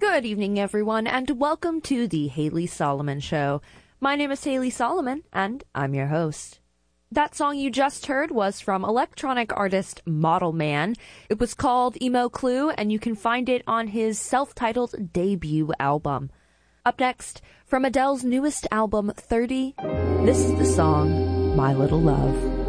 Good evening, everyone, and welcome to the Haley Solomon Show. My name is Haley Solomon, and I'm your host. That song you just heard was from electronic artist Model Man. It was called Emo Clue, and you can find it on his self-titled debut album. Up next, from Adele's newest album, 30, this is the song, My Little Love.